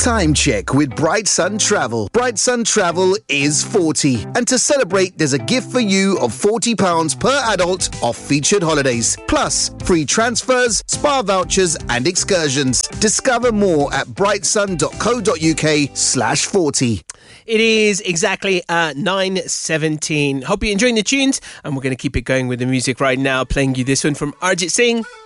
Time check with Bright Sun Travel. Bright Sun Travel is 40. And to celebrate, there's a gift for you of £40 per adult off featured holidays. Plus, free transfers, spa vouchers and excursions. Discover more at brightsun.co.uk/40. It is exactly 9:17. Hope you're enjoying the tunes, and we're going to keep it going with the music right now, playing you this one from Arjit Singh.